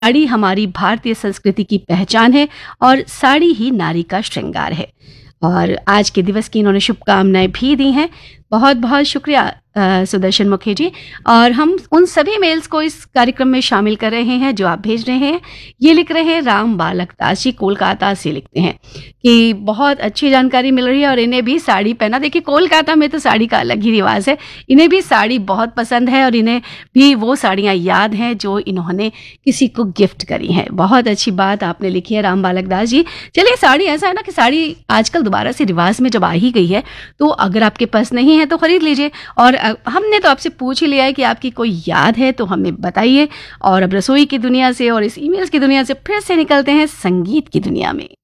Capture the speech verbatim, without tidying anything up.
साड़ी हमारी भारतीय संस्कृति की पहचान है और साड़ी ही नारी का श्रृंगार है। और आज के दिवस की इन्होंने शुभकामनाएं भी दी हैं। बहुत बहुत शुक्रिया अ, सुदर्शन मुखी जी। और हम उन सभी मेल्स को इस कार्यक्रम में शामिल कर रहे हैं जो आप भेज रहे हैं। ये लिख रहे हैं राम बालक दास जी कोलकाता से, लिखते हैं कि बहुत अच्छी जानकारी मिल रही है और इन्हें भी साड़ी पहना। देखिए कोलकाता में तो साड़ी का अलग ही रिवाज है, इन्हें भी साड़ी बहुत पसंद है और इन्हें भी वो साड़ियाँ याद हैं जो इन्होंने किसी को गिफ्ट करी हैं। बहुत अच्छी बात आपने लिखी है राम बालक दास जी। चलिए, साड़ी ऐसा है ना कि साड़ी आजकल दोबारा से रिवाज में जब आ ही गई है तो अगर आपके पास नहीं है तो खरीद लीजिए। और अ, हमने तो आपसे पूछ ही लिया है कि आपकी कोई याद है तो हमें बताइए। और अब रसोई की दुनिया से और इस ईमेल्स की दुनिया से फिर से निकलते हैं संगीत की दुनिया में।